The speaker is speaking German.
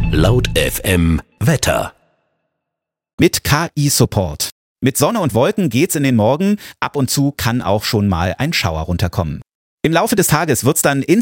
Laut FM Wetter. Mit KI-Support. Mit Sonne und Wolken geht's in den Morgen. Ab und zu kann auch schon mal ein Schauer runterkommen. Im Laufe des Tages wird's dann